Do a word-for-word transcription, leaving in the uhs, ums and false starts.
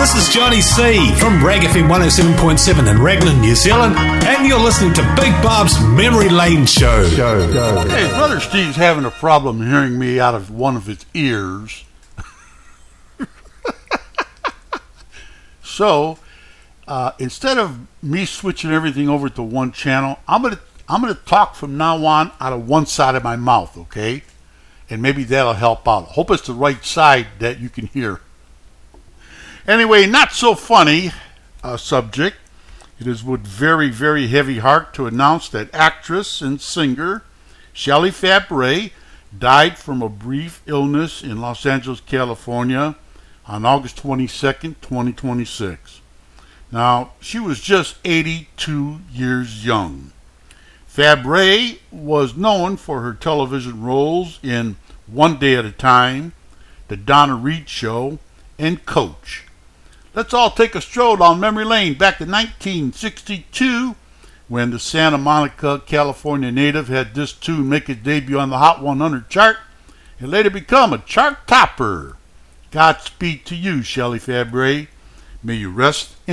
This is Johnny C. from Rag F M one oh seven point seven in Raglan, New Zealand, and you're listening to Big Bob's Memory Lane Show. Show, show. Hey, Brother Steve's having a problem hearing me out of one of his ears. So, uh, instead of me switching everything over to one channel, I'm gonna I'm gonna talk from now on out of one side of my mouth, okay? And maybe that'll help out. Hope it's the right side that you can hear. Anyway, not so funny uh, subject. It is with very, very heavy heart to announce that actress and singer Shelley Fabares died from a brief illness in Los Angeles, California on August twenty-second, twenty twenty-six. Now, she was just eighty-two years young. Fabares was known for her television roles in One Day at a Time, The Donna Reed Show, and Coach. Let's all take a stroll down memory lane back to nineteen sixty-two, when the Santa Monica, California native had this tune make its debut on the Hot one hundred chart and later become a chart topper. Godspeed to you, Shelley Fabares. May you rest in